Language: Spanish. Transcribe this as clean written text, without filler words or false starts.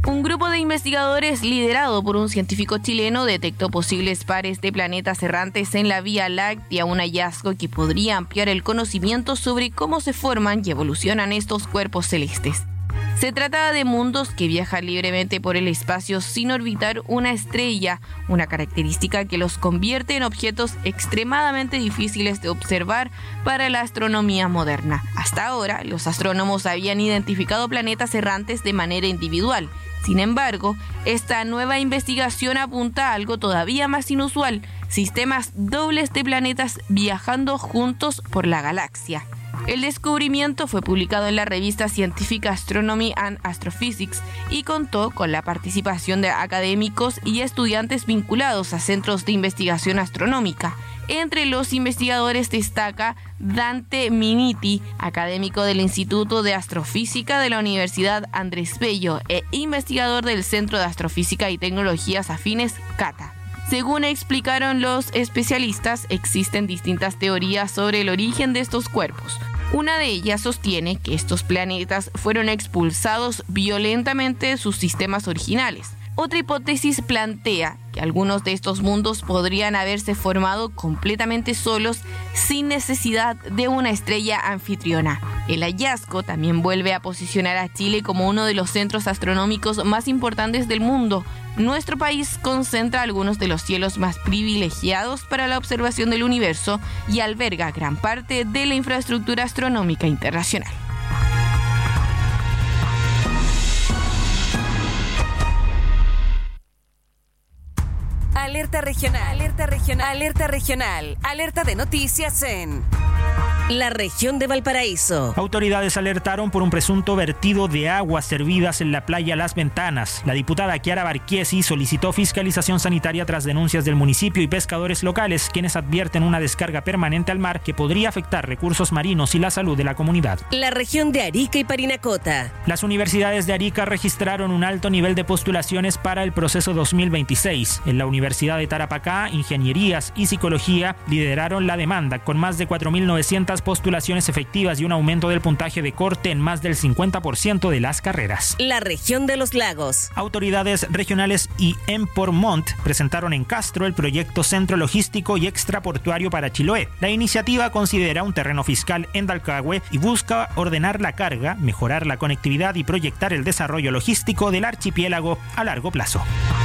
Un grupo de investigadores liderado por un científico chileno detectó posibles pares de planetas errantes en la Vía Láctea, un hallazgo que podría ampliar el conocimiento sobre cómo se forman y evolucionan estos cuerpos celestes. Se trata de mundos que viajan libremente por el espacio sin orbitar una estrella, una característica que los convierte en objetos extremadamente difíciles de observar para la astronomía moderna. Hasta ahora, los astrónomos habían identificado planetas errantes de manera individual. Sin embargo, esta nueva investigación apunta a algo todavía más inusual: sistemas dobles de planetas viajando juntos por la galaxia. El descubrimiento fue publicado en la revista científica Astronomy and Astrophysics y contó con la participación de académicos y estudiantes vinculados a centros de investigación astronómica. Entre los investigadores destaca Dante Miniti, académico del Instituto de Astrofísica de la Universidad Andrés Bello e investigador del Centro de Astrofísica y Tecnologías Afines, CATA. Según explicaron los especialistas, existen distintas teorías sobre el origen de estos cuerpos. Una de ellas sostiene que estos planetas fueron expulsados violentamente de sus sistemas originales. Otra hipótesis plantea que algunos de estos mundos podrían haberse formado completamente solos sin necesidad de una estrella anfitriona. El hallazgo también vuelve a posicionar a Chile como uno de los centros astronómicos más importantes del mundo. Nuestro país concentra algunos de los cielos más privilegiados para la observación del universo y alberga gran parte de la infraestructura astronómica internacional. Alerta regional, alerta regional, alerta regional, alerta de noticias en la región de Valparaíso. Autoridades alertaron por un presunto vertido de aguas servidas en la playa Las Ventanas. La diputada Chiara Barchiesi solicitó fiscalización sanitaria tras denuncias del municipio y pescadores locales, quienes advierten una descarga permanente al mar que podría afectar recursos marinos y la salud de la comunidad. La región de Arica y Parinacota. Las universidades de Arica registraron un alto nivel de postulaciones para el proceso 2026. En la Universidad de Tarapacá, Ingenierías y Psicología lideraron la demanda, con más de 4.900 postulaciones efectivas y un aumento del puntaje de corte en más del 50% de las carreras. La región de los lagos. Autoridades regionales y Empormont presentaron en Castro el proyecto Centro Logístico y Extraportuario para Chiloé. La iniciativa considera un terreno fiscal en Dalcahue y busca ordenar la carga, mejorar la conectividad y proyectar el desarrollo logístico del archipiélago a largo plazo.